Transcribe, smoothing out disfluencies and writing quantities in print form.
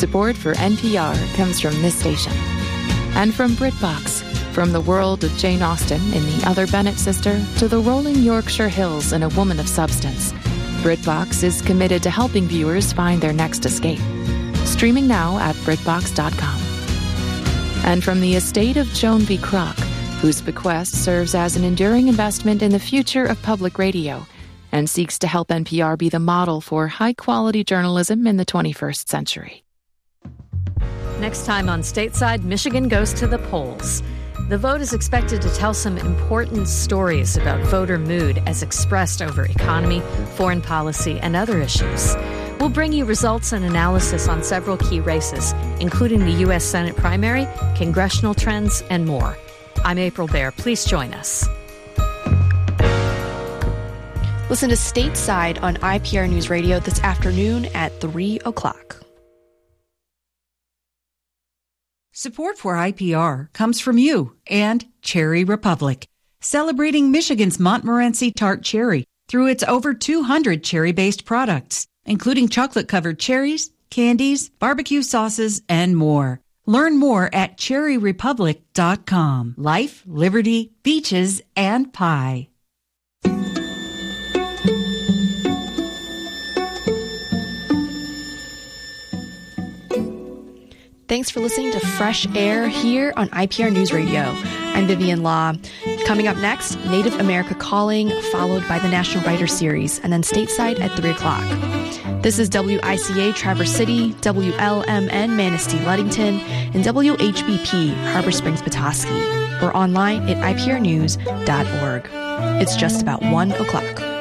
Support for NPR comes from this station. And from BritBox, from the world of Jane Austen in The Other Bennet Sister to the rolling Yorkshire Hills in A Woman of Substance, BritBox is committed to helping viewers find their next escape. Streaming now at BritBox.com. And from the estate of Joan V. Kroc, whose bequest serves as an enduring investment in the future of public radio and seeks to help NPR be the model for high-quality journalism in the 21st century. Next time on Stateside, Michigan goes to the polls. The vote is expected to tell some important stories about voter mood as expressed over economy, foreign policy, and other issues. We'll bring you results and analysis on several key races, including the U.S. Senate primary, congressional trends, and more. I'm April Baer. Please join us. Listen to Stateside on IPR News Radio this afternoon at 3 o'clock. Support for IPR comes from you and Cherry Republic, celebrating Michigan's Montmorency Tart Cherry through its over 200 cherry-based products, including chocolate-covered cherries, candies, barbecue sauces, and more. Learn more at cherryrepublic.com. Life, liberty, beaches, and pie. Thanks for listening to Fresh Air here on IPR News Radio. I'm Vivian Law. Coming up next, Native America Calling, followed by the National Writer Series, and then Stateside at 3 o'clock. This is WICA Traverse City, WLMN Manistee Ludington, and WHBP Harbor Springs Petoskey. Or online at iprnews.org. It's just about 1 o'clock.